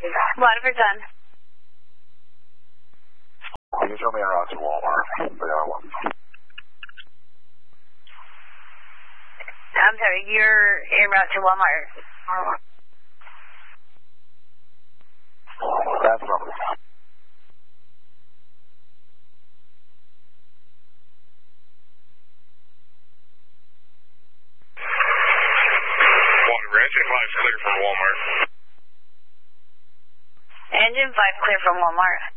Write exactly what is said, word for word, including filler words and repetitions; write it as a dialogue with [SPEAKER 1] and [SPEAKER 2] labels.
[SPEAKER 1] Whatever done.
[SPEAKER 2] Can you show me en route to Walmart? The other one.
[SPEAKER 1] I'm sorry, you're en route to Walmart.
[SPEAKER 2] That's number.
[SPEAKER 3] Engine five clear from Walmart.
[SPEAKER 1] Engine five clear from Walmart.